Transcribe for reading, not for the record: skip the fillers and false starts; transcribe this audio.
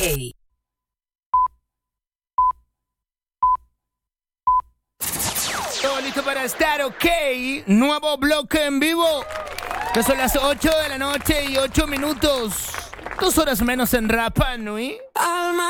Todo listo para estar ok. Nuevo bloque en vivo. Que son las 8 de la noche y 8 minutos. 2 horas menos en Rapa Nui.